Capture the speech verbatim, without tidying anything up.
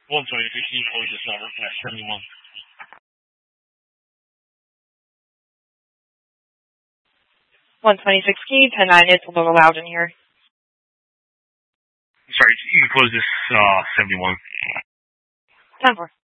one twenty-six, can you close this number? Yeah, seventy-one. one twenty-six key, ten nine, it's a little loud in here. Sorry, you can close this, uh, seventy-one. ten four.